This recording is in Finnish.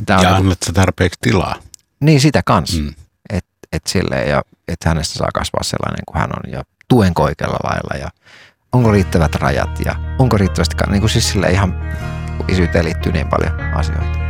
Niin tää on ja annat sä tarpeeksi tilaa. niin sitä kanssa, että silleen ja että hänestä saa kasvaa sellainen kuin hän on ja tuenko oikealla lailla ja onko riittävät rajat ja onko riittävästi, niin kuin siis silleen ihan isyyteen liittyy niin paljon asioita.